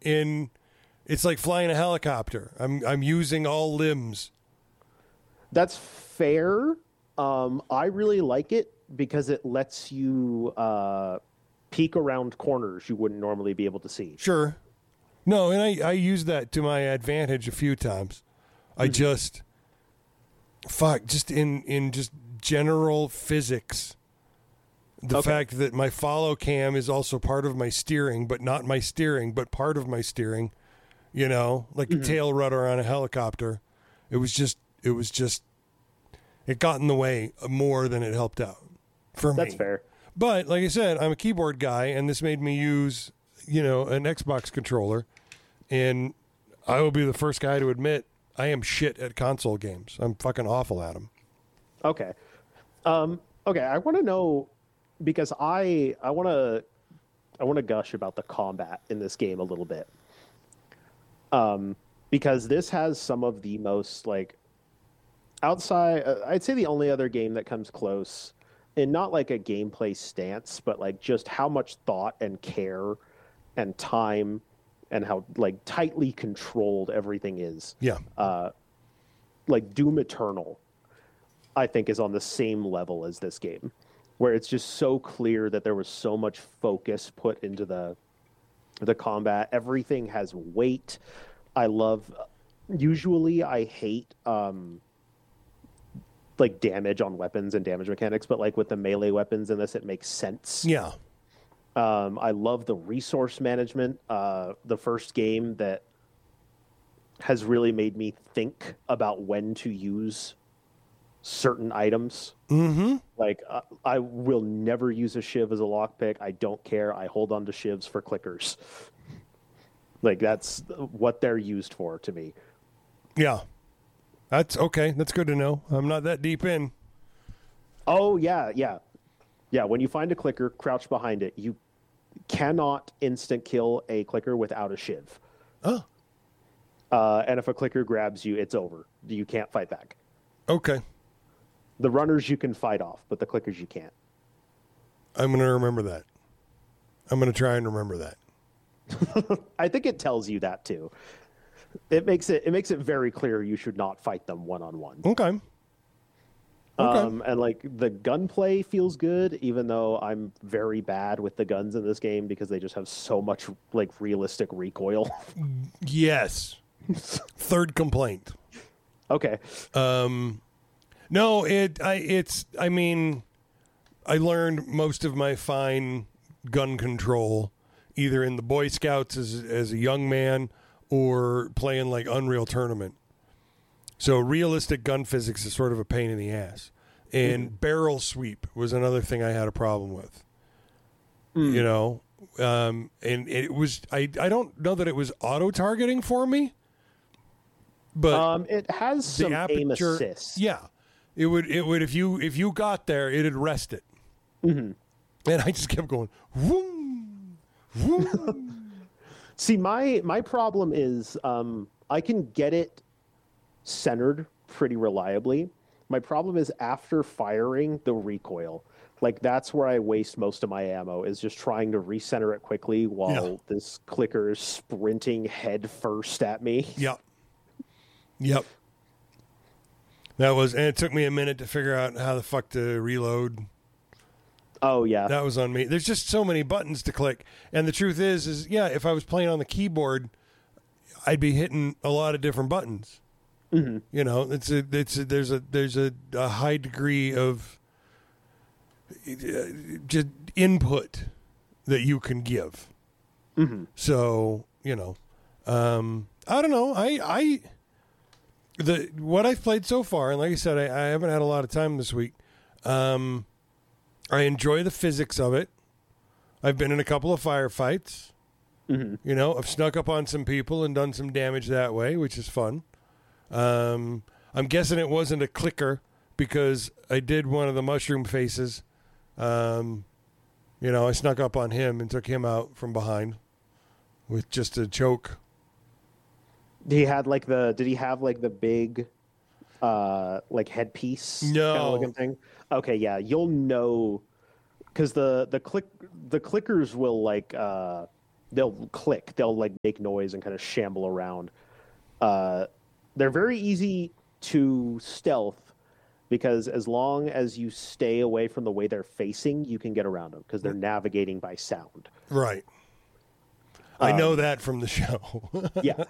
it's like flying a helicopter. I'm using all limbs. That's fair. I really like it because it lets you peek around corners you wouldn't normally be able to see. Sure. No, and I used that to my advantage a few times. I just in just general physics. The fact that my follow cam is also part of my steering, but not my steering, but part of my steering, like a tail rudder on a helicopter. It got in the way more than it helped out for me. That's fair. But like I said, I'm a keyboard guy, and this made me use, an Xbox controller. And I will be the first guy to admit I am shit at console games. I'm fucking awful at them. Okay. Okay, I want to know, because I want to gush about the combat in this game a little bit. Because this has some of the most, outside, I'd say the only other game that comes close, and not like a gameplay stance, but just how much thought and care and time and how tightly controlled everything is. Yeah. Doom Eternal, I think, is on the same level as this game, where it's just so clear that there was so much focus put into the combat. Everything has weight. Usually I hate damage on weapons and damage mechanics, but with the melee weapons in this, it makes sense. Yeah. I love the resource management. The first game that has really made me think about when to use certain items. Mm-hmm. I will never use a shiv as a lockpick. I don't care. I hold on to shivs for clickers. That's what they're used for to me. Yeah. That's okay. That's good to know. I'm not that deep in. Oh, yeah. Yeah, when you find a clicker, crouch behind it. You cannot instant kill a clicker without a shiv. Oh. And if a clicker grabs you, it's over. You can't fight back. Okay. The runners you can fight off, but the clickers you can't. I'm going to remember that. I'm going to try and remember that. I think it tells you that too. It makes it very clear you should not fight them one-on-one. Okay. And the gunplay feels good, even though I'm very bad with the guns in this game because they just have so much realistic recoil. Yes. Third complaint. Okay. No, I learned most of my fine gun control either in the Boy Scouts as a young man or playing Unreal Tournament. So realistic gun physics is sort of a pain in the ass. And barrel sweep was another thing I had a problem with. And it was I don't know that it was auto targeting for me, but it has some aim assist. Yeah, it would if you got there, it'd rest it. And I just kept going. Vroom, vroom. See, my problem is I can get it centered pretty reliably. My problem is after firing, the recoil. That's where I waste most of my ammo, is just trying to recenter it quickly while this clicker is sprinting head first at me. Yep. And it took me a minute to figure out how the fuck to reload. Oh, yeah. That was on me. There's just so many buttons to click. And the truth is if I was playing on the keyboard, I'd be hitting a lot of different buttons. Mm-hmm. There's a high degree of just input that you can give. Mm-hmm. So, I don't know. What I've played so far, and like I said, I haven't had a lot of time this week. I enjoy the physics of it. I've been in a couple of firefights. Mm-hmm. I've snuck up on some people and done some damage that way, which is fun. I'm guessing it wasn't a clicker because I did one of the mushroom faces. I snuck up on him and took him out from behind with just a choke. Did he have the big headpiece kind of looking thing? Okay, yeah, you'll know because the clickers will they'll click, they'll like make noise and kind of shamble around. They're very easy to stealth because as long as you stay away from the way they're facing, you can get around them because they're navigating by sound. Right. I know that from the show. Yeah.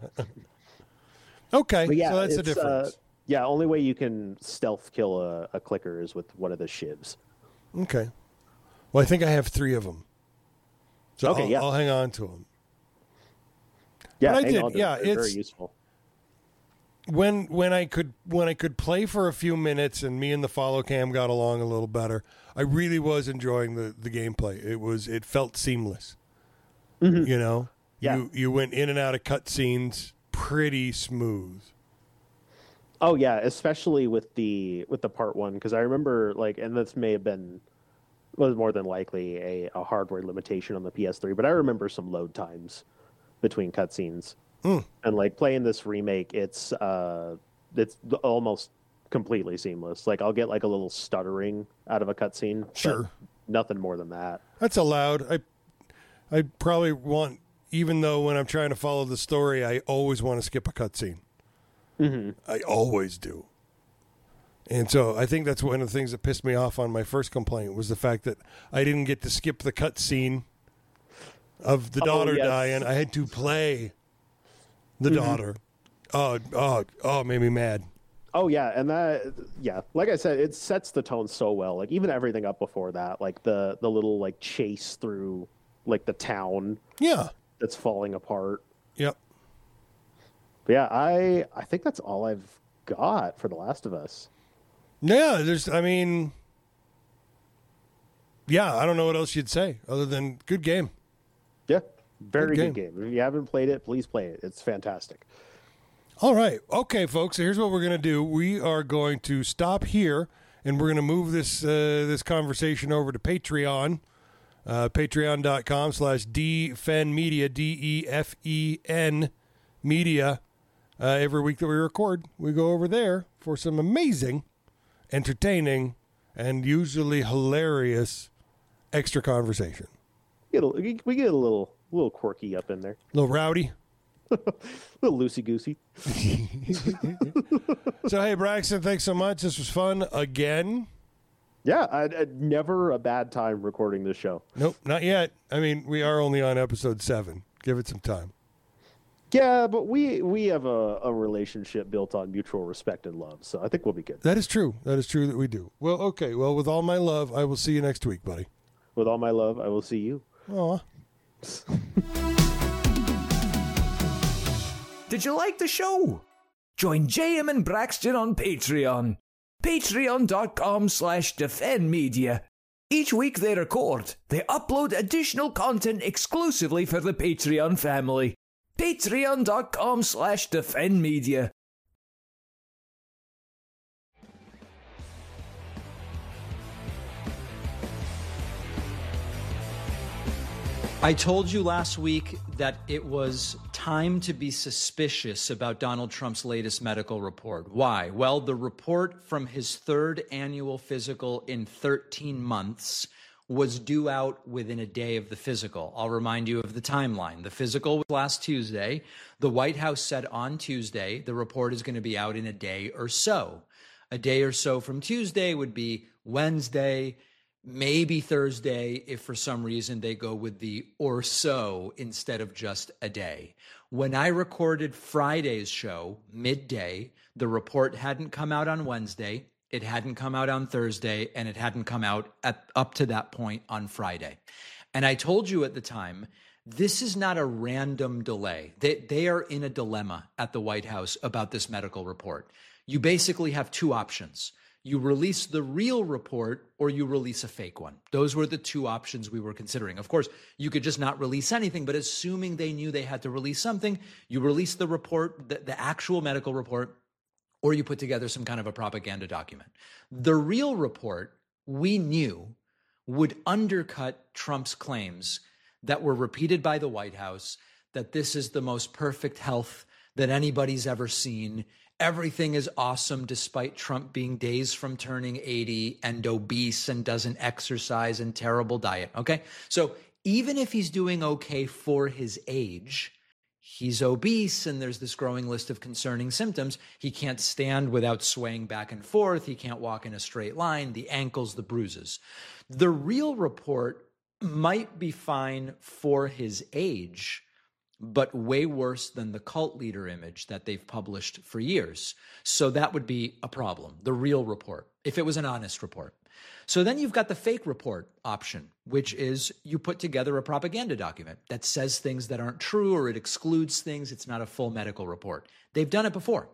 Okay, But yeah, so that's the it's, difference. Yeah, only way you can stealth kill a clicker is with one of the shivs. Okay. Well, I think I have 3 of them. So Okay, I'll hang on to them. Yeah, But I hang did. on to Yeah, it. They're it's very useful. when I could play for a few minutes and me and the follow cam got along a little better. I really was enjoying the gameplay. It felt seamless. Mm-hmm. You know, Yeah. you went in and out of cutscenes pretty smooth. Oh yeah, especially with the part one, because I remember like, and this may have been was more than likely a hardware limitation on the PS3, but I remember some load times between cutscenes. And like playing this remake, it's almost completely seamless. Like I'll get like a little stuttering out of a cutscene. but Sure. Nothing more than that. That's allowed. I probably want, even though when I'm trying to follow the story, I always want to skip a cutscene. Mm-hmm. I always do. And so I think that's one of the things that pissed me off on my first complaint was the fact that I didn't get to skip the cutscene of the daughter yes. dying. I had to play the daughter. Oh, it made me mad. Oh yeah, and like I said, it sets the tone so well. Like even everything up before that, like the little like chase through like the town Yeah. that's falling apart. Yep. But yeah, I think that's all I've got for The Last of Us. Yeah, I don't know what else you'd say other than good game. Yeah, very Good good game. If you haven't played it, please play it. It's fantastic. All right. Okay, folks, so here's what we're going to do. We are going to stop here, and we're going to move this conversation over to Patreon, patreon.com/DFEN DEFEN media. Every week that we record, we go over there for some amazing, entertaining, and usually hilarious extra conversation. We get a little quirky up in there, A little rowdy. a little loosey goosey. So, hey, Braxton, thanks so much. This was fun again. Yeah, I never a bad time recording this show. Nope, not yet. I mean, we are only on episode 7. Give it some time. Yeah, but we have a relationship built on mutual respect and love, so I think we'll be good. That is true. That is true that we do. Well, okay. Well, with all my love, I will see you next week, buddy. With all my love, I will see you. Aw. Did you like the show? Join JM and Braxton on Patreon. Patreon.com/DefendMedia. Each week they record, they upload additional content exclusively for the Patreon family. Patreon.com/DefendMedia. I told you last week that it was time to be suspicious about Donald Trump's latest medical report. Why? Well, the report from his 3rd annual physical in 13 months was due out within a day of the physical. I'll remind you of the timeline. The physical was last Tuesday. The White House said on Tuesday the report is going to be out in a day or so. A day or so from Tuesday would be Wednesday, maybe Thursday, if for some reason they go with the or so instead of just a day. When I recorded Friday's show, midday, the report hadn't come out on Wednesday, it hadn't come out on Thursday, and it hadn't come out up to that point on Friday. And I told you at the time, this is not a random delay. They are in a dilemma at the White House about this medical report. You basically have 2 options. You release the real report or you release a fake one. Those were the 2 options we were considering. Of course, you could just not release anything, but assuming they knew they had to release something, you release the report, the actual medical report, or you put together some kind of a propaganda document. The real report, we knew, would undercut Trump's claims that were repeated by the White House, that this is the most perfect health that anybody's ever seen. Everything is awesome despite Trump being days from turning 80 and obese and doesn't exercise and terrible diet. Okay. So even if he's doing okay for his age, he's obese and there's this growing list of concerning symptoms. He can't stand without swaying back and forth. He can't walk in a straight line, the ankles, the bruises. The real report might be fine for his age, but way worse than the cult leader image that they've published for years. So that would be a problem, the real report, if it was an honest report. So then you've got the fake report option, which is you put together a propaganda document that says things that aren't true or it excludes things. It's not a full medical report. They've done it before.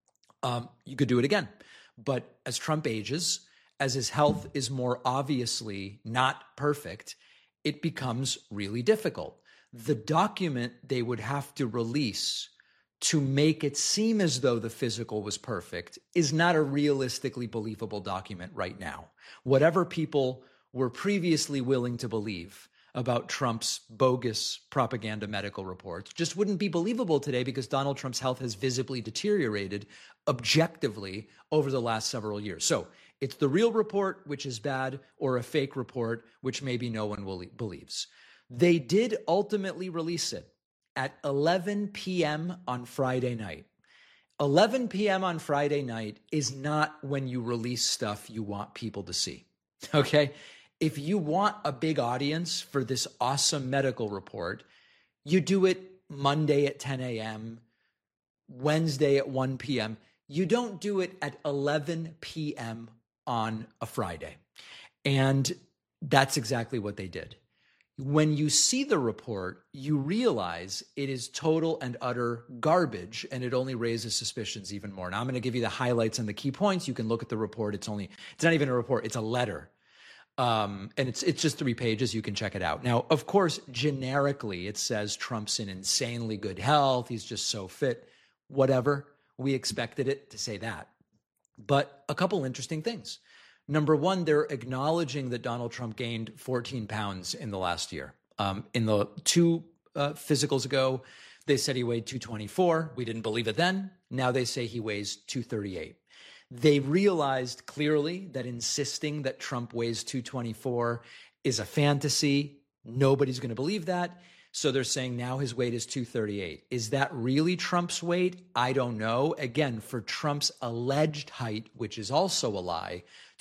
You could do it again. But as Trump ages, as his health is more obviously not perfect, it becomes really difficult. The document they would have to release to make it seem as though the physical was perfect is not a realistically believable document right now. Whatever people were previously willing to believe about Trump's bogus propaganda medical reports just wouldn't be believable today because Donald Trump's health has visibly deteriorated objectively over the last several years. So it's the real report, which is bad, or a fake report, which maybe no one believes. They did ultimately release it at 11 p.m. on Friday night. 11 p.m. on Friday night is not when you release stuff you want people to see, okay? If you want a big audience for this awesome medical report, you do it Monday at 10 a.m., Wednesday at 1 p.m. You don't do it at 11 p.m. on a Friday. And that's exactly what they did. When you see the report, you realize it is total and utter garbage, and it only raises suspicions even more. Now, I'm going to give you the highlights and the key points. You can look at the report. It's not even a report. It's a letter. And it's just 3 pages. You can check it out. Now, of course, generically, it says Trump's in insanely good health. He's just so fit. Whatever. We expected it to say that. But a couple interesting things. Number one, they're acknowledging that Donald Trump gained 14 pounds in the last year. In the 2 physicals ago, they said he weighed 224. We didn't believe it then. Now they say he weighs 238. They realized clearly that insisting that Trump weighs 224 is a fantasy. Nobody's going to believe that. So they're saying now his weight is 238. Is that really Trump's weight? I don't know. Again, for Trump's alleged height, which is also a lie,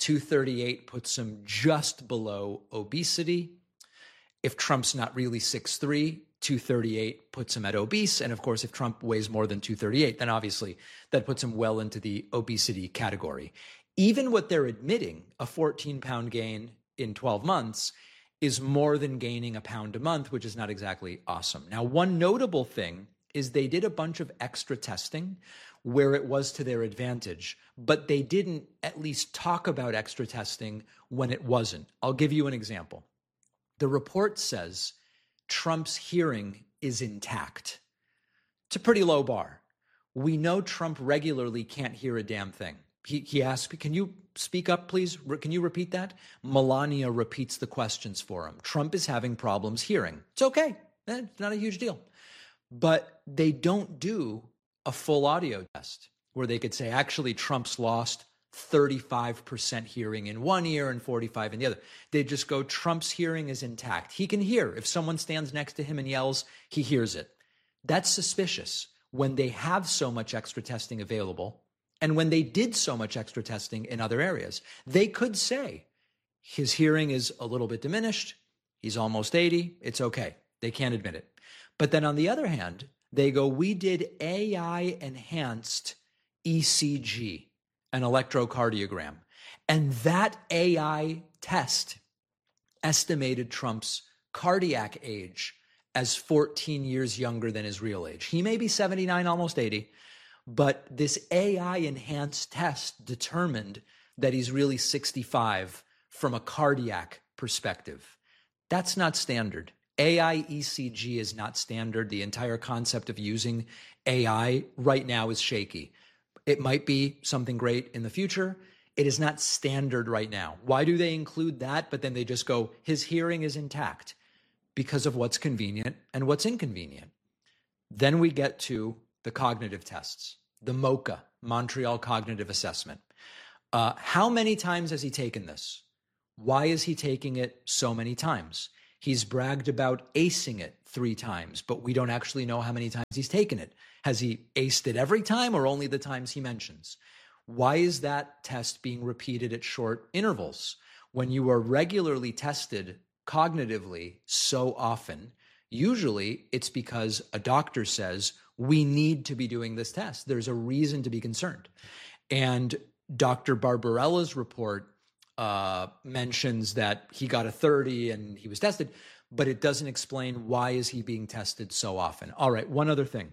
238 puts him just below obesity. If Trump's not really 6'3", 238 puts him at obese. And of course, if Trump weighs more than 238, then obviously that puts him well into the obesity category. Even what they're admitting, a 14-pound gain in 12 months, is more than gaining a pound a month, which is not exactly awesome. Now, one notable thing is they did a bunch of extra testing where it was to their advantage, but they didn't at least talk about extra testing when it wasn't. I'll give you an example. The report says Trump's hearing is intact. It's a pretty low bar. We know Trump regularly can't hear a damn thing. He asked, can you speak up, please? Can you repeat that? Melania repeats the questions for him. Trump is having problems hearing. It's okay. It's not a huge deal. But they don't do a full audio test where they could say, actually, Trump's lost 35% hearing in one ear and 45 in the other. They just go, Trump's hearing is intact. He can hear. If someone stands next to him and yells, he hears it. That's suspicious when they have so much extra testing available. And when they did so much extra testing in other areas, they could say his hearing is a little bit diminished. He's almost 80. It's okay. They can't admit it. But then on the other hand, they go, we did AI enhanced ECG, an electrocardiogram. And that AI test estimated Trump's cardiac age as 14 years younger than his real age. He may be 79, almost 80. But this AI-enhanced test determined that he's really 65 from a cardiac perspective. That's not standard. AI ECG is not standard. The entire concept of using AI right now is shaky. It might be something great in the future. It is not standard right now. Why do they include that? But then they just go, his hearing is intact because of what's convenient and what's inconvenient. Then we get to the cognitive tests, the MoCA, Montreal Cognitive Assessment. How many times has he taken this? Why is he taking it so many times? He's bragged about acing it 3 times, but we don't actually know how many times he's taken it. Has he aced it every time or only the times he mentions? Why is that test being repeated at short intervals? When you are regularly tested cognitively so often, usually it's because a doctor says, we need to be doing this test. There's a reason to be concerned. And Dr. Barbarella's report mentions that he got a 30 and he was tested, but it doesn't explain why is he being tested so often. All right, one other thing.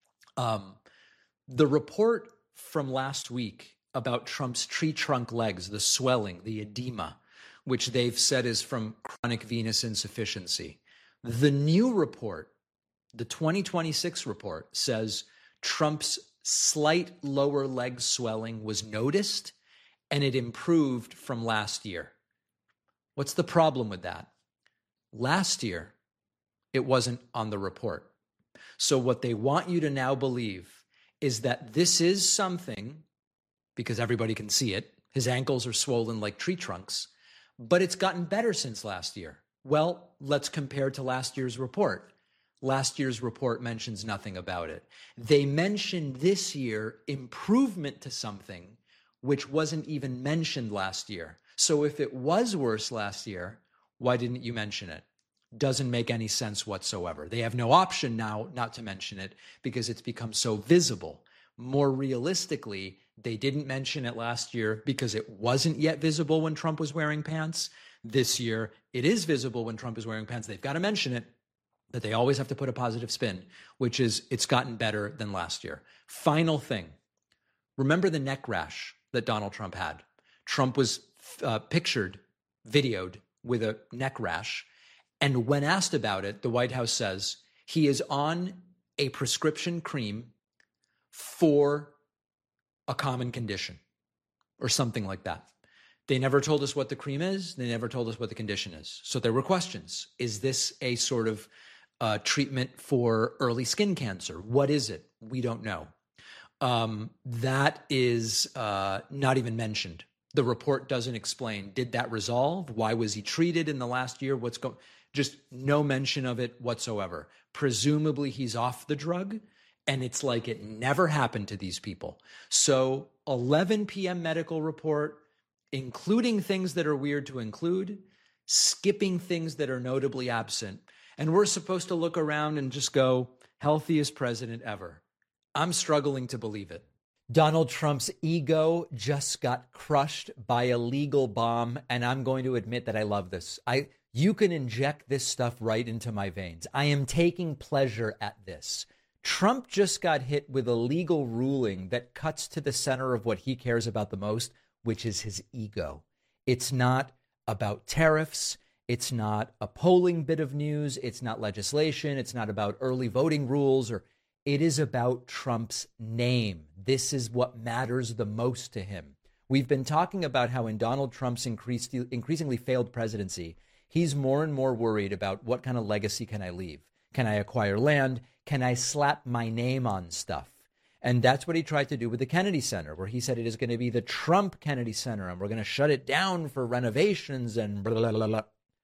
The report from last week about Trump's tree trunk legs, the swelling, the edema, which they've said is from chronic venous insufficiency. The new report, the 2026 report, says Trump's slight lower leg swelling was noticed and it improved from last year. What's the problem with that? Last year, it wasn't on the report. So what they want you to now believe is that this is something, because everybody can see it, his ankles are swollen like tree trunks, but it's gotten better since last year. Well, let's compare to last year's report. Last year's report mentions nothing about it. They mentioned this year improvement to something which wasn't even mentioned last year. So if it was worse last year, why didn't you mention it? Doesn't make any sense whatsoever. They have no option now not to mention it because it's become so visible. More realistically, they didn't mention it last year because it wasn't yet visible when Trump was wearing pants. This year, it is visible when Trump is wearing pants. They've got to mention it, but they always have to put a positive spin, which is it's gotten better than last year. Final thing. Remember the neck rash that Donald Trump had? Trump was videoed with a neck rash. And when asked about it, the White House says he is on a prescription cream for a common condition or something like that. They never told us what the cream is. They never told us what the condition is. So there were questions. Is this a sort of treatment for early skin cancer? What is it? We don't know. That is not even mentioned. The report doesn't explain. Did that resolve? Why was he treated in the last year? What's going? Just no mention of it whatsoever. Presumably he's off the drug, and it's like it never happened to these people. So 11 p.m. medical report, including things that are weird to include, skipping things that are notably absent. And we're supposed to look around and just go, healthiest president ever. I'm struggling to believe it. Donald Trump's ego just got crushed by a legal bomb, and I'm going to admit that I love this. You can inject this stuff right into my veins. I am taking pleasure at this. Trump just got hit with a legal ruling that cuts to the center of what he cares about the most, which is his ego. It's not about tariffs. It's not a polling bit of news. It's not legislation. It's not about early voting rules. It is about Trump's name. This is what matters the most to him. We've been talking about how in Donald Trump's increasingly failed presidency, he's more and more worried about what kind of legacy can I leave? Can I acquire land? Can I slap my name on stuff? And that's what he tried to do with the Kennedy Center, where he said it is going to be the Trump Kennedy Center, and we're going to shut it down for renovations and blah, blah, blah, blah.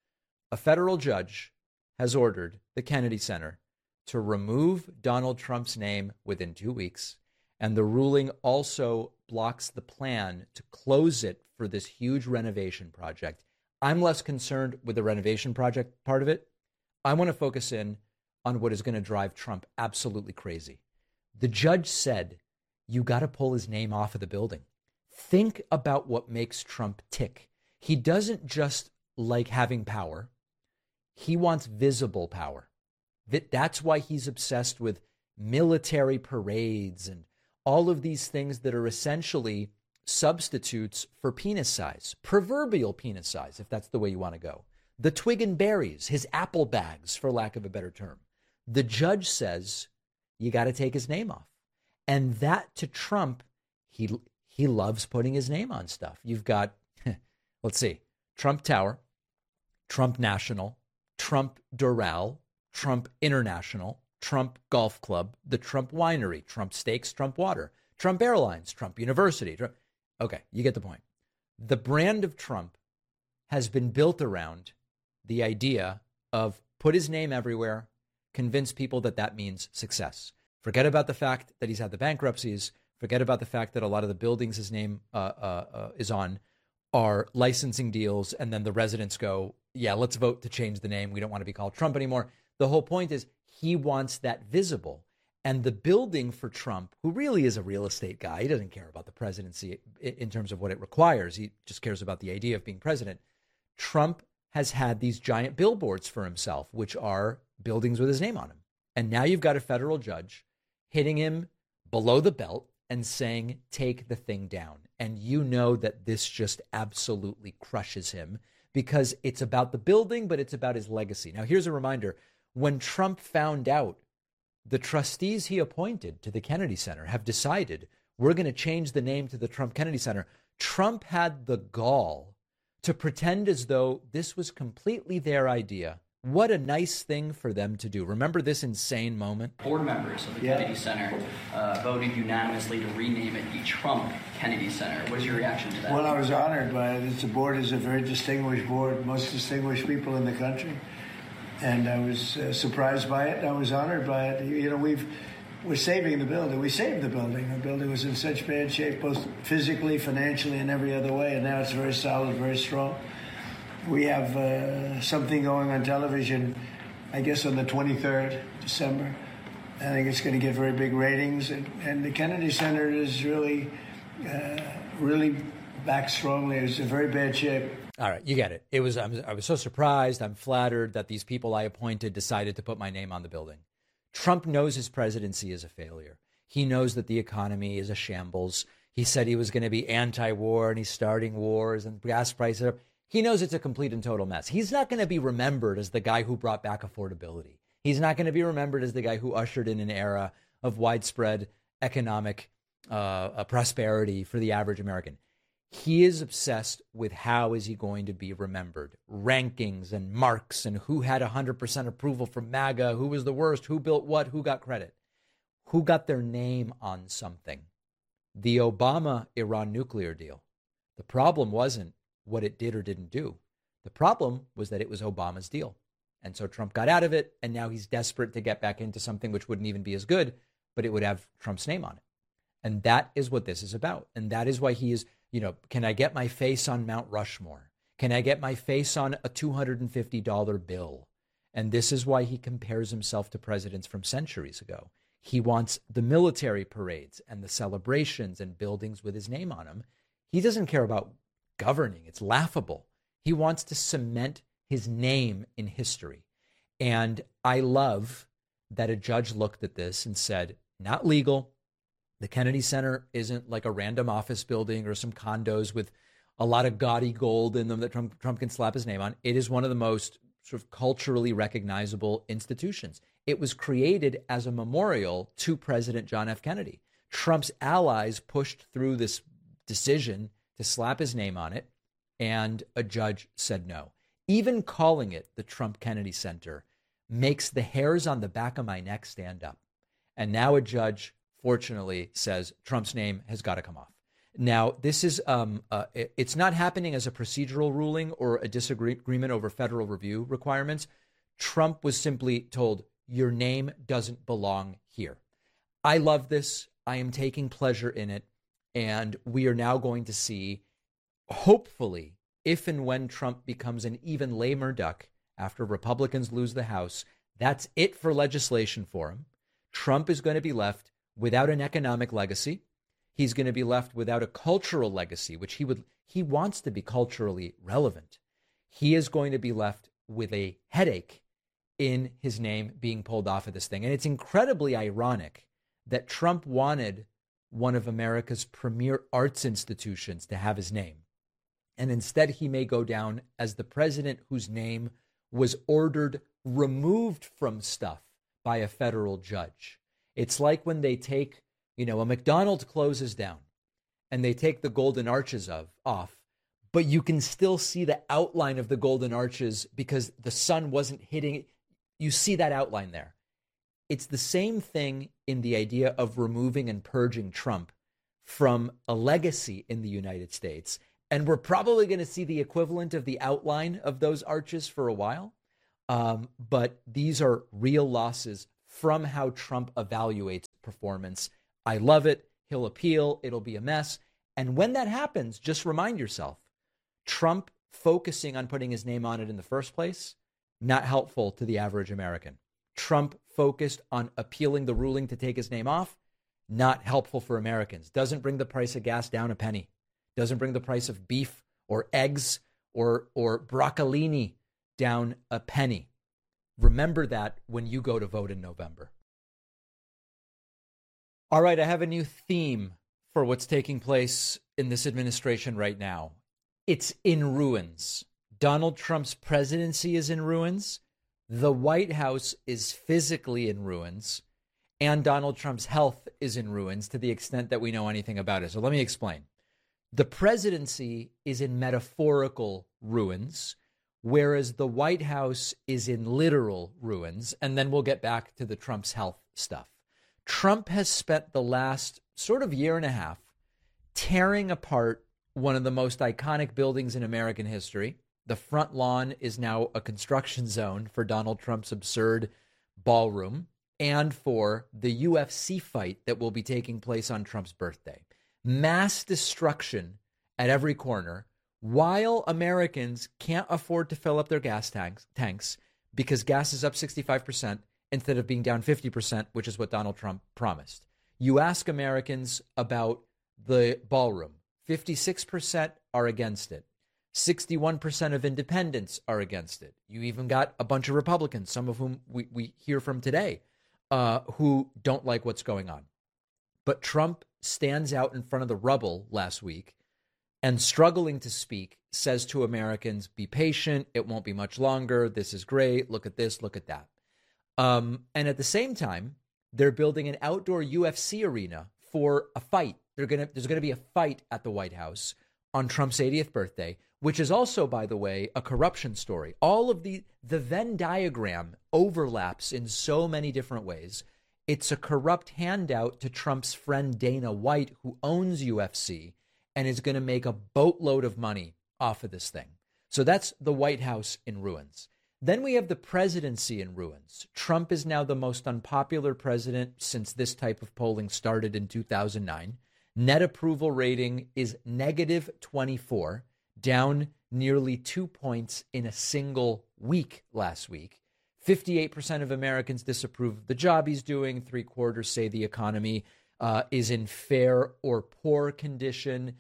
A federal judge has ordered the Kennedy Center to remove Donald Trump's name within 2 weeks. And the ruling also blocks the plan to close it for this huge renovation project. I'm less concerned with the renovation project part of it. I want to focus in on what is going to drive Trump absolutely crazy. The judge said, you got to pull his name off of the building. Think about what makes Trump tick. He doesn't just like having power. He wants visible power. That's why he's obsessed with military parades and all of these things that are essentially substitutes for penis size, proverbial penis size, if that's the way you want to go. The twig and berries, his apple bags, for lack of a better term. The judge says, you got to take his name off. And that to Trump, he loves putting his name on stuff. You've got, let's see, Trump Tower, Trump National, Trump Doral, Trump International, Trump Golf Club, the Trump Winery, Trump Steaks, Trump Water, Trump Airlines, Trump University. Okay, you get the point. The brand of Trump has been built around the idea of put his name everywhere, convince people that that means success. Forget about the fact that he's had the bankruptcies. Forget about the fact that a lot of the buildings his name is on are licensing deals. And then the residents go, yeah, let's vote to change the name. We don't want to be called Trump anymore. The whole point is he wants that visible. And the building for Trump, who really is a real estate guy, he doesn't care about the presidency in terms of what it requires. He just cares about the idea of being president. Trump has had these giant billboards for himself, which are buildings with his name on them. And now you've got a federal judge hitting him below the belt and saying, take the thing down. And you know that this just absolutely crushes him because it's about the building, but it's about his legacy. Now, here's a reminder. When Trump found out, the trustees he appointed to the Kennedy Center have decided we're going to change the name to the Trump Kennedy Center. Trump had the gall to pretend as though this was completely their idea. What a nice thing for them to do. Remember this insane moment? Board members of the Kennedy Center voted unanimously to rename it the Trump Kennedy Center. What is your reaction to that? Well, I was honored by it. The board is a very distinguished board, most distinguished people in the country. And I was surprised by it. I was honored by it. You know, we're saving the building. We saved the building. The building was in such bad shape, both physically, financially, and every other way. And now it's very solid, very strong. We have something going on television, I guess, on the 23rd December. I think it's going to get very big ratings. And the Kennedy Center is really back strongly. It's in very bad shape. All right, you get it. I was so surprised. I'm flattered that these people I appointed decided to put my name on the building. Trump knows his presidency is a failure. He knows that the economy is a shambles. He said he was going to be anti-war, and he's starting wars, and gas prices are up. He knows it's a complete and total mess. He's not going to be remembered as the guy who brought back affordability. He's not going to be remembered as the guy who ushered in an era of widespread economic prosperity for the average American. He is obsessed with how is he going to be remembered, rankings and marks and who had 100% approval from MAGA, who was the worst, who built what, who got credit, who got their name on something. The Obama-Iran nuclear deal. The problem wasn't what it did or didn't do. The problem was that it was Obama's deal. And so Trump got out of it, and now he's desperate to get back into something which wouldn't even be as good, but it would have Trump's name on it. And that is what this is about. And that is why he is, can I get my face on Mount Rushmore? Can I get my face on a $250 bill? And this is why he compares himself to presidents from centuries ago. He wants the military parades and the celebrations and buildings with his name on them. He doesn't care about governing. It's laughable. He wants to cement his name in history. And I love that a judge looked at this and said, not legal. The Kennedy Center isn't like a random office building or some condos with a lot of gaudy gold in them that Trump can slap his name on. It is one of the most sort of culturally recognizable institutions. It was created as a memorial to President John F. Kennedy. Trump's allies pushed through this decision to slap his name on it, and a judge said no. Even calling it the Trump Kennedy Center makes the hairs on the back of my neck stand up. And now a judge, fortunately, says Trump's name has got to come off. Now, this is it's not happening as a procedural ruling or a disagreement over federal review requirements. Trump was simply told, your name doesn't belong here. I love this. I am taking pleasure in it. And we are now going to see, hopefully, if and when Trump becomes an even lamer duck after Republicans lose the House, that's it for legislation for him. Trump is going to be left without an economic legacy. He's going to be left without a cultural legacy, which he wants to be culturally relevant. He is going to be left with a headache in his name being pulled off of this thing. And it's incredibly ironic that Trump wanted one of America's premier arts institutions to have his name. And instead, he may go down as the president whose name was ordered removed from stuff by a federal judge. It's like when they take, a McDonald's closes down and they take the golden arches off, but you can still see the outline of the golden arches because the sun wasn't hitting it. You see that outline there. It's the same thing in the idea of removing and purging Trump from a legacy in the United States. And we're probably going to see the equivalent of the outline of those arches for a while. But these are real losses from how Trump evaluates performance. I love it. He'll appeal. It'll be a mess. And when that happens, just remind yourself, Trump focusing on putting his name on it in the first place, not helpful to the average American. Trump focused on appealing the ruling to take his name off, not helpful for Americans. Doesn't bring the price of gas down a penny. Doesn't bring the price of beef or eggs or broccolini down a penny. Remember that when you go to vote in November. All right, I have a new theme for what's taking place in this administration right now. It's in ruins. Donald Trump's presidency is in ruins. The White House is physically in ruins. And Donald Trump's health is in ruins to the extent that we know anything about it. So let me explain. The presidency is in metaphorical ruins, whereas the White House is in literal ruins. And then we'll get back to the Trump's health stuff. Trump has spent the last sort of year and a half tearing apart one of the most iconic buildings in American history. The front lawn is now a construction zone for Donald Trump's absurd ballroom and for the UFC fight that will be taking place on Trump's birthday. Mass destruction at every corner, while Americans can't afford to fill up their gas tanks because gas is up 65% instead of being down 50%, which is what Donald Trump promised. You ask Americans about the ballroom. 56% are against it. 61% of independents are against it. You even got a bunch of Republicans, some of whom we hear from today, who don't like what's going on. But Trump stands out in front of the rubble last week and, struggling to speak, says to Americans, be patient. It won't be much longer. This is great. Look at this. Look at that. And at the same time, they're building an outdoor UFC arena for a fight. There's going to be a fight at the White House on Trump's 80th birthday, which is also, by the way, a corruption story. All of the Venn diagram overlaps in so many different ways. It's a corrupt handout to Trump's friend Dana White, who owns UFC and is going to make a boatload of money off of this thing. So that's the White House in ruins. Then we have the presidency in ruins. Trump is now the most unpopular president since this type of polling started in 2009. Net approval rating is negative 24, down nearly 2 points in a single week last week. 58% of Americans disapprove of the job he's doing. 3/4 say the economy is in fair or poor condition.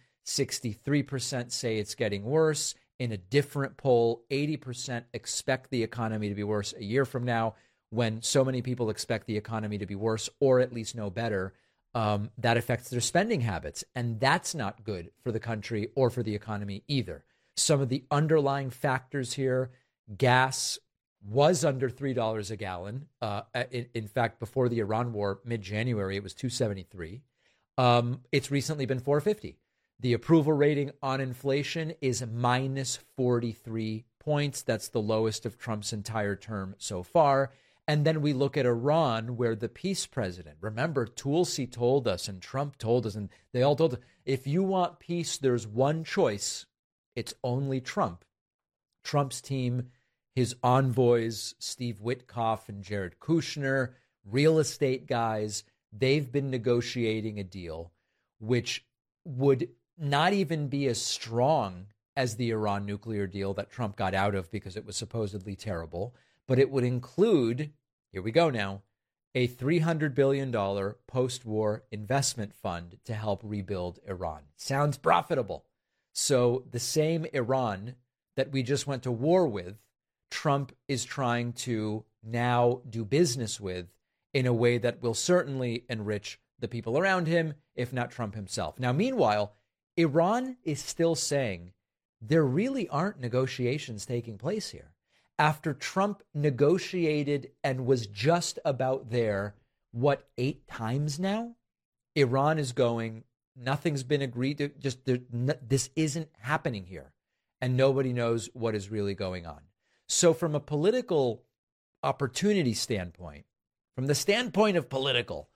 63% say it's getting worse. In a different poll, 80% expect the economy to be worse a year from now. When so many people expect the economy to be worse or at least no better, that affects their spending habits. And that's not good for the country or for the economy either. Some of the underlying factors here, gas was under $3 a gallon. In fact, before the Iran war, mid-January, it was $2.73. It's recently been $4.50. The approval rating on inflation is minus 43 points. That's the lowest of Trump's entire term so far. And then we look at Iran, where the peace president, remember, Tulsi told us and Trump told us, and they all told us, if you want peace, there's one choice. It's only Trump. Trump's team, his envoys, Steve Witkoff and Jared Kushner, real estate guys, they've been negotiating a deal which would not even be as strong as the Iran nuclear deal that Trump got out of because it was supposedly terrible, but it would include, here we go now, a $300 billion post-war investment fund to help rebuild Iran. Sounds profitable. So the same Iran that we just went to war with, Trump is trying to now do business with in a way that will certainly enrich the people around him, if not Trump himself. Now, meanwhile, Iran is still saying there really aren't negotiations taking place here. After Trump negotiated and was just about there, 8 times now? Iran is going, nothing's been agreed to, this isn't happening here. And nobody knows what is really going on. So from a political opportunity standpoint, from the standpoint of political,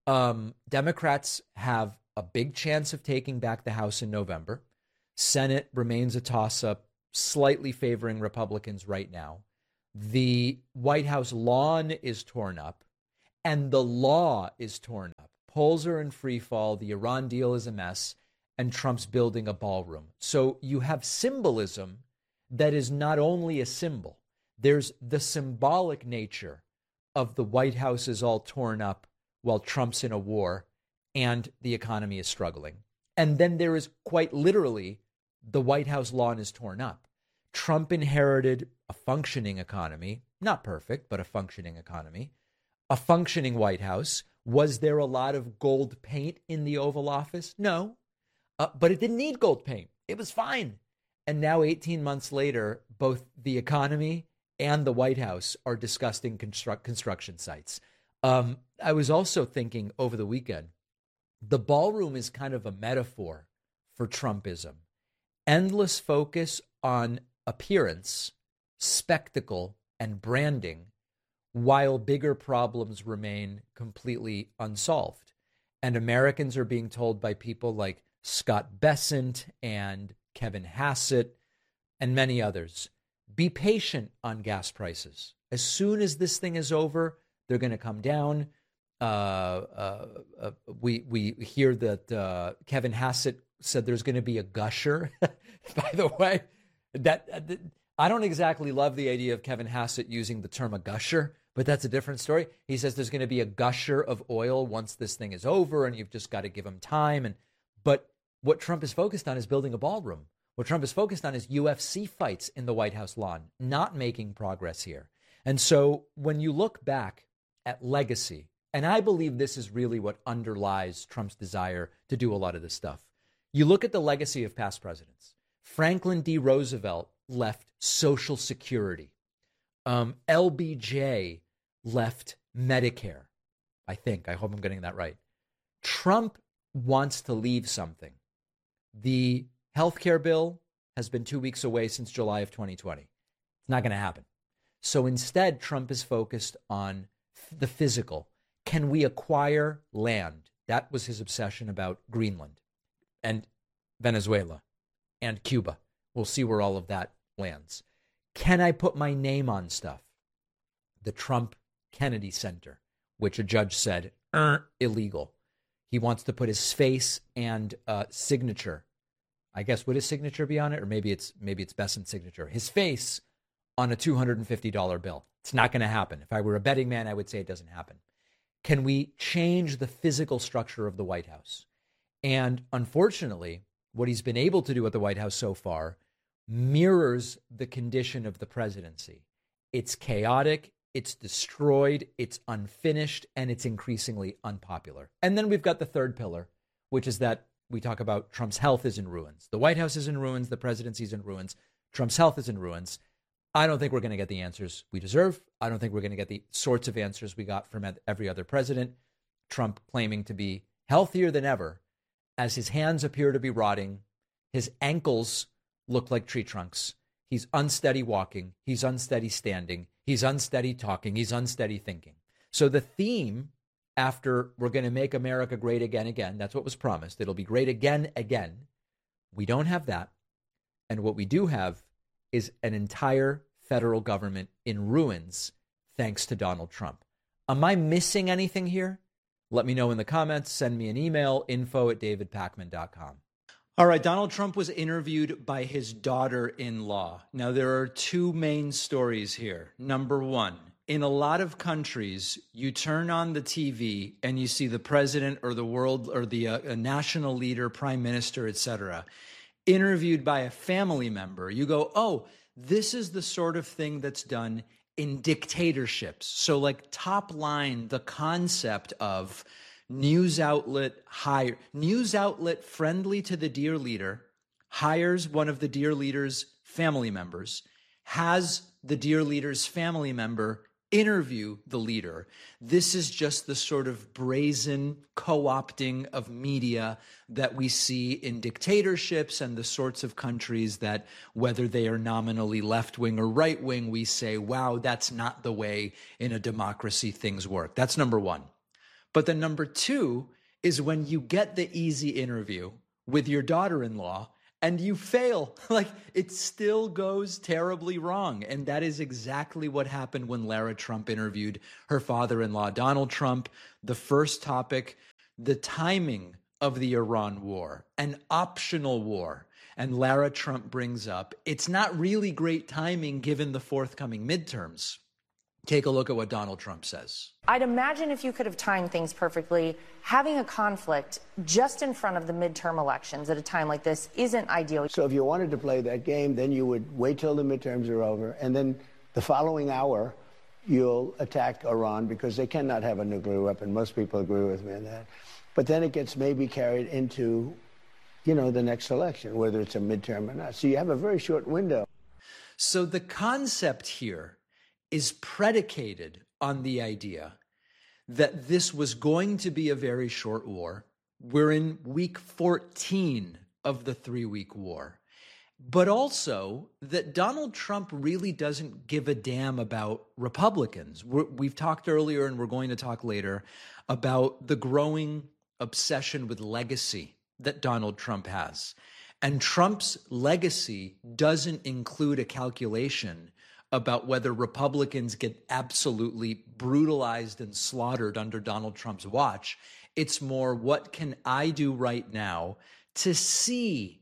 Democrats have a big chance of taking back the House in November. Senate remains a toss-up, slightly favoring Republicans right now. The White House lawn is torn up, and the law is torn up. Polls are in free fall. The Iran deal is a mess, and Trump's building a ballroom. So you have symbolism that is not only a symbol. There's the symbolic nature of the White House is all torn up while Trump's in a war and the economy is struggling. And then there is quite literally the White House lawn is torn up. Trump inherited a functioning economy, not perfect, but a functioning economy, a functioning White House. Was there a lot of gold paint in the Oval Office? No, but it didn't need gold paint. It was fine. And now 18 months later, both the economy and the White House are disgusting construction sites. I was also thinking over the weekend, the ballroom is kind of a metaphor for Trumpism. Endless focus on appearance, spectacle, and branding, while bigger problems remain completely unsolved. And Americans are being told by people like Scott Bessent and Kevin Hassett and many others, be patient on gas prices. As soon as this thing is over, they're going to come down. We hear that Kevin Hassett said there's going to be a gusher. By the way, that I don't exactly love the idea of Kevin Hassett using the term a gusher, but that's a different story. He says there's going to be a gusher of oil once this thing is over, and you've just got to give him time. But what Trump is focused on is building a ballroom. What Trump is focused on is UFC fights in the White House lawn, not making progress here. And so when you look back at legacy, and I believe this is really what underlies Trump's desire to do a lot of this stuff, you look at the legacy of past presidents. Franklin D. Roosevelt left Social Security. LBJ left Medicare, I think. I hope I'm getting that right. Trump wants to leave something. The healthcare bill has been 2 weeks away since July of 2020. It's not going to happen. So instead, Trump is focused on the physical. Can we acquire land? That was his obsession about Greenland and Venezuela and Cuba. We'll see where all of that lands. Can I put my name on stuff? The Trump Kennedy Center, which a judge said, illegal. He wants to put his face and signature. I guess would his signature be on it, or maybe it's Bessent's signature. His face on a $250 bill. It's not going to happen. If I were a betting man, I would say it doesn't happen. Can we change the physical structure of the White House? And unfortunately, what he's been able to do at the White House so far mirrors the condition of the presidency. It's chaotic, it's destroyed, it's unfinished, and it's increasingly unpopular. And then we've got the third pillar, which is that we talk about Trump's health is in ruins. The White House is in ruins. The presidency is in ruins. Trump's health is in ruins. I don't think we're going to get the answers we deserve. I don't think we're going to get the sorts of answers we got from every other president. Trump claiming to be healthier than ever as his hands appear to be rotting. His ankles look like tree trunks. He's unsteady walking. He's unsteady standing. He's unsteady talking. He's unsteady thinking. So the theme after we're going to make America great again, that's what was promised. It'll be great again. We don't have that. And what we do have is an entire federal government in ruins thanks to Donald Trump. Am I missing anything here? Let me know in the comments. Send me an email, info@davidpakman.com. All right, Donald Trump was interviewed by his daughter-in-law. Now, there are two main stories here. Number one, in a lot of countries, you turn on the TV and you see the president or the world or the national leader, prime minister, etc., interviewed by a family member. You go, oh, this is the sort of thing that's done in dictatorships. So like top line, the concept of news outlet friendly to the dear leader, hires one of the dear leader's family members, has the dear leader's family member interview the leader. This is just the sort of brazen co-opting of media that we see in dictatorships and the sorts of countries that, whether they are nominally left-wing or right-wing, we say, wow, that's not the way in a democracy things work. That's number one. But the number two is when you get the easy interview with your daughter-in-law and you fail. Like, it still goes terribly wrong. And that is exactly what happened when Lara Trump interviewed her father-in-law, Donald Trump. The first topic, the timing of the Iran war, an optional war. And Lara Trump brings up, it's not really great timing given the forthcoming midterms. Take a look at what Donald Trump says. I'd imagine if you could have timed things perfectly, having a conflict just in front of the midterm elections at a time like this isn't ideal. So if you wanted to play that game, then you would wait till the midterms are over, and then the following hour, you'll attack Iran because they cannot have a nuclear weapon. Most people agree with me on that. But then it gets maybe carried into, the next election, whether it's a midterm or not. So you have a very short window. So the concept here is predicated on the idea that this was going to be a very short war. We're in week 14 of the 3-week war. But also that Donald Trump really doesn't give a damn about Republicans. We've talked earlier, and we're going to talk later, about the growing obsession with legacy that Donald Trump has. And Trump's legacy doesn't include a calculation about whether Republicans get absolutely brutalized and slaughtered under Donald Trump's watch. It's more, what can I do right now to see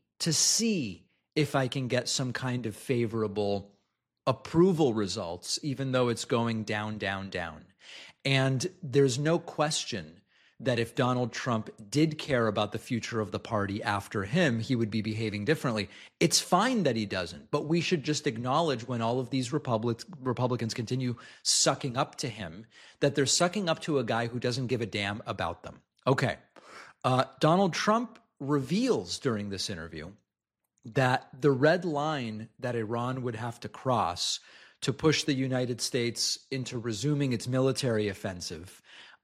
if I can get some kind of favorable approval results, even though it's going down, down, down. And there's no question that if Donald Trump did care about the future of the party after him, he would be behaving differently. It's fine that he doesn't, but we should just acknowledge when all of these Republicans continue sucking up to him, that they're sucking up to a guy who doesn't give a damn about them. Okay. Donald Trump reveals during this interview that the red line that Iran would have to cross to push the United States into resuming its military offensive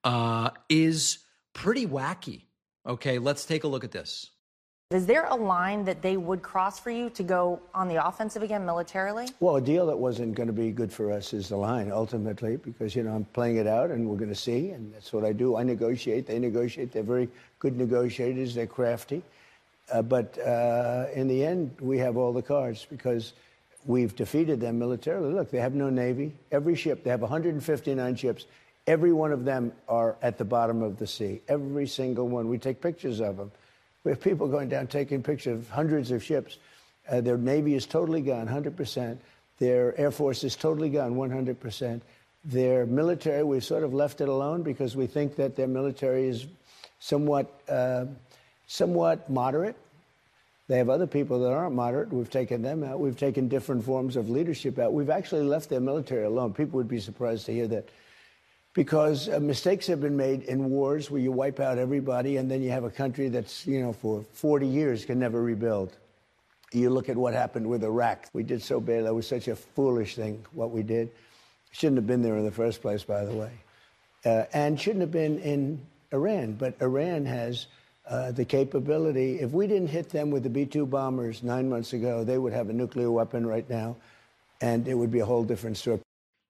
is pretty wacky. Okay, let's take a look at this. Is there a line that they would cross for you to go on the offensive again militarily? Well, a deal that wasn't going to be good for us is the line, ultimately, because, I'm playing it out, and we're going to see, and that's what I do. I negotiate. They negotiate. They're very good negotiators. They're crafty. But in the end, we have all the cards because we've defeated them militarily. Look, they have no Navy. Every ship, they have 159 ships. Every one of them are at the bottom of the sea. Every single one. We take pictures of them. We have people going down taking pictures of hundreds of ships. Their Navy is totally gone, 100%. Their Air Force is totally gone, 100%. Their military, we've sort of left it alone because we think that their military is somewhat moderate. They have other people that aren't moderate. We've taken them out. We've taken different forms of leadership out. We've actually left their military alone. People would be surprised to hear that. Because mistakes have been made in wars where you wipe out everybody and then you have a country that's, for 40 years can never rebuild. You look at what happened with Iraq. We did so bad. That was such a foolish thing, what we did. Shouldn't have been there in the first place, by the way. And shouldn't have been in Iran. But Iran has the capability. If we didn't hit them with the B-2 bombers 9 months ago, they would have a nuclear weapon right now, and it would be a whole different story.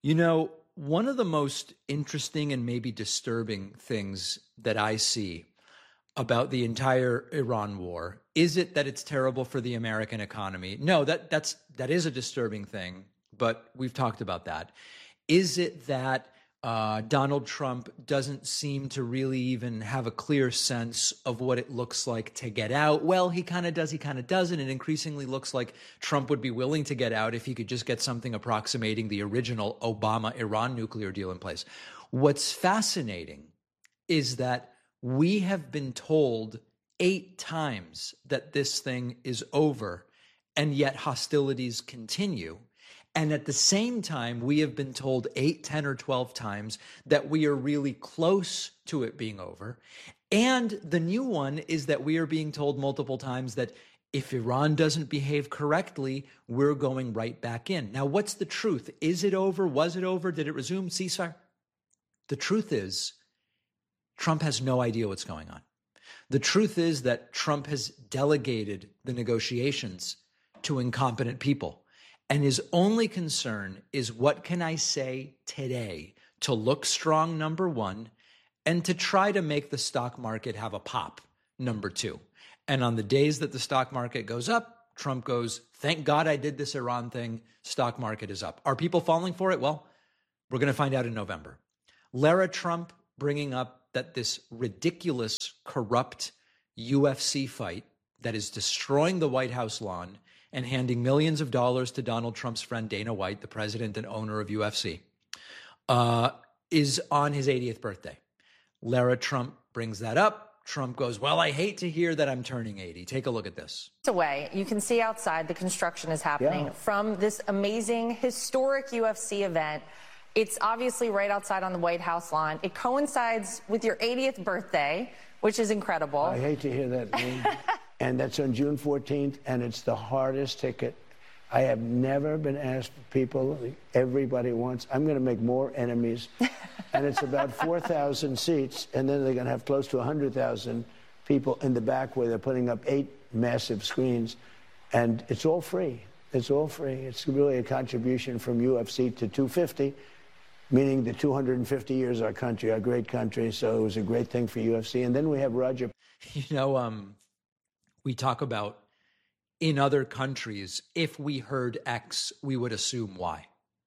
One of the most interesting and maybe disturbing things that I see about the entire Iran war, is it that it's terrible for the American economy? No, that is a disturbing thing, but we've talked about that. Is it that Donald Trump doesn't seem to really even have a clear sense of what it looks like to get out? Well, he kind of does, he kind of doesn't. It increasingly looks like Trump would be willing to get out if he could just get something approximating the original Obama-Iran nuclear deal in place. What's fascinating is that we have been told 8 times that this thing is over, and yet hostilities continue. And at the same time, we have been told 8, 10, or 12 times that we are really close to it being over. And the new one is that we are being told multiple times that if Iran doesn't behave correctly, we're going right back in. Now, what's the truth? Is it over? Was it over? Did it resume? Ceasefire? The truth is, Trump has no idea what's going on. The truth is that Trump has delegated the negotiations to incompetent people. And his only concern is, what can I say today to look strong, number one, and to try to make the stock market have a pop, number two. And on the days that the stock market goes up, Trump goes, thank God I did this Iran thing. Stock market is up. Are people falling for it? Well, we're going to find out in November. Lara Trump bringing up that this ridiculous, corrupt UFC fight that is destroying the White House lawn and handing millions of dollars to Donald Trump's friend Dana White, the president and owner of UFC, is on his 80th birthday. Lara Trump brings that up. Trump goes, well, I hate to hear that I'm turning 80. Take a look at this. Away, you can see outside the construction is happening from this amazing, historic UFC event. It's obviously right outside on the White House lawn. It coincides with your 80th birthday, which is incredible. I hate to hear that. And that's on June 14th, and it's the hardest ticket. I have never been asked people, everybody wants, I'm going to make more enemies. And it's about 4,000 seats, and then they're going to have close to 100,000 people in the back where they're putting up 8 massive screens. And it's all free. It's all free. It's really a contribution from UFC to 250, meaning the 250 years our country, our great country. So it was a great thing for UFC. And then we have Roger. You know, we talk about in other countries, if we heard X, we would assume Y.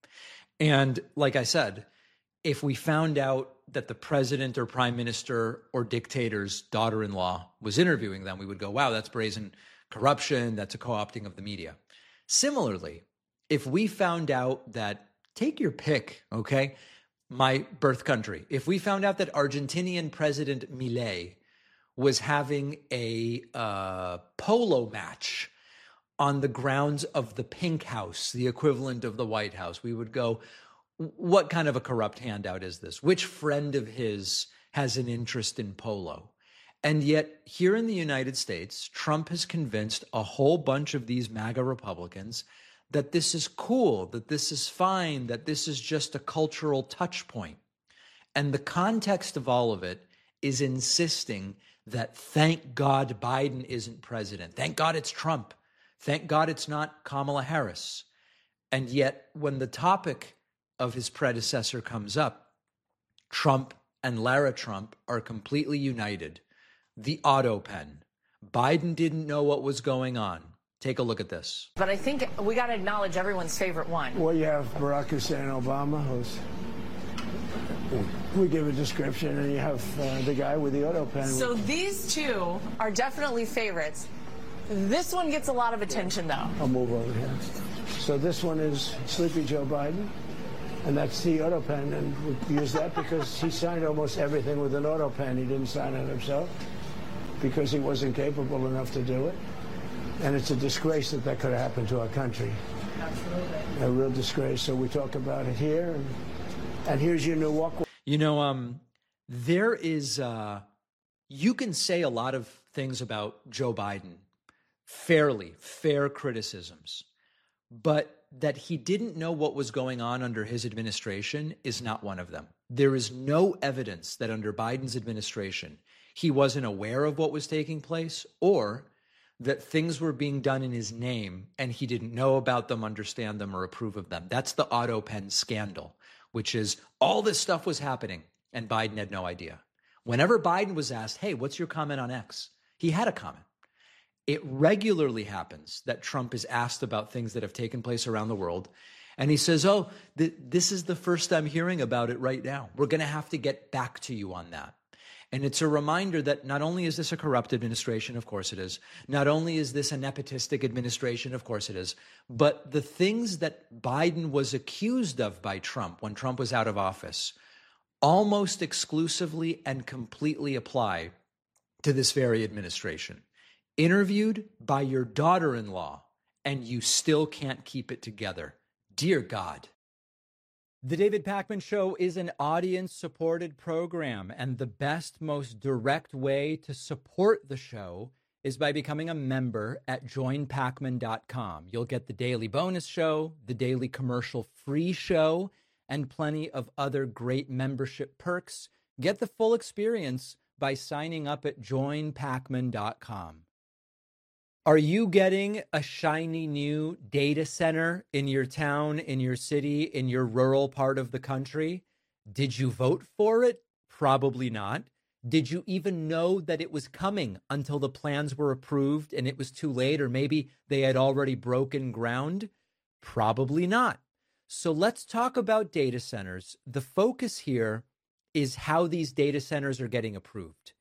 And like I said, if we found out that the president or prime minister or dictator's daughter-in-law was interviewing them, we would go, wow, that's brazen corruption. That's a co-opting of the media. Similarly, if we found out that, take your pick, okay, my birth country, if we found out that Argentinian President Milei was having a polo match on the grounds of the Pink House, the equivalent of the White House, we would go, what kind of a corrupt handout is this? Which friend of his has an interest in polo? And yet here in the United States, Trump has convinced a whole bunch of these MAGA Republicans that this is cool, that this is fine, that this is just a cultural touch point. And the context of all of it is insisting that thank God Biden isn't president. Thank God it's Trump. Thank God it's not Kamala Harris. And yet when the topic of his predecessor comes up, Trump and Lara Trump are completely united. The auto pen. Biden didn't know what was going on. Take a look at this. But I think we got to acknowledge everyone's favorite one. Well, you have Barack Hussein Obama, who's, we give a description, and you have the guy with the auto pen. So these two are definitely favorites. This one gets a lot of attention, though. I'll move over here. So this one is Sleepy Joe Biden, and that's the auto pen, and we use that because he signed almost everything with an auto pen. He didn't sign it himself because he wasn't capable enough to do it. And it's a disgrace that that could have happened to our country. Absolutely. A real disgrace. So we talk about it here, and here's your new walkway. You know, there is, you can say a lot of things about Joe Biden, fair criticisms, but that he didn't know what was going on under his administration is not one of them. There is no evidence that under Biden's administration, he wasn't aware of what was taking place or that things were being done in his name and he didn't know about them, understand them, or approve of them. That's the auto pen scandal, which is all this stuff was happening and Biden had no idea. Whenever Biden was asked, hey, what's your comment on X? He had a comment. It regularly happens that Trump is asked about things that have taken place around the world. And he says, oh, this is the first I'm hearing about it right now. We're going to have to get back to you on that. And it's a reminder that not only is this a corrupt administration, of course it is, not only is this a nepotistic administration, of course it is, but the things that Biden was accused of by Trump when Trump was out of office almost exclusively and completely apply to this very administration. Interviewed by your daughter-in-law, and you still can't keep it together. Dear God. The David Pakman Show is an audience-supported program, and the best, most direct way to support the show is by becoming a member at joinpakman.com. You'll get the daily bonus show, the daily commercial-free show, and plenty of other great membership perks. Get the full experience by signing up at joinpakman.com. Are you getting a shiny new data center in your town, in your city, in your rural part of the country? Did you vote for it? Probably not. Did you even know that it was coming until the plans were approved and it was too late, or maybe they had already broken ground? Probably not. So let's talk about data centers. The focus here is how these data centers are getting approved.